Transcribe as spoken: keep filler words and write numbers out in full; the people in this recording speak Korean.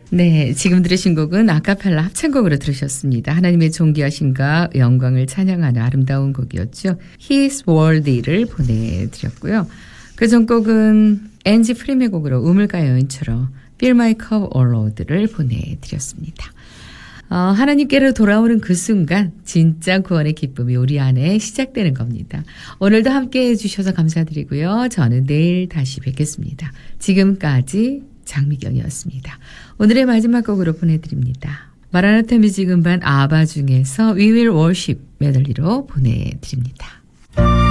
네, 지금 들으신 곡은 아카펠라 합창곡으로 들으셨습니다. 하나님의 존귀하심과 영광을 찬양하는 아름다운 곡이었죠. His Worthy를 보내드렸고요. 그 전 곡은 앤지 프림의 곡으로 우물가 여인처럼 Fill My Cup, O Lord를 보내드렸습니다. 어, 하나님께로 돌아오는 그 순간 진짜 구원의 기쁨이 우리 안에 시작되는 겁니다. 오늘도 함께해 주셔서 감사드리고요. 저는 내일 다시 뵙겠습니다. 지금까지 장미경이었습니다. 오늘의 마지막 곡으로 보내드립니다. 마라나타 뮤직 음반 아바 중에서 We Will Worship 메들리로 보내드립니다.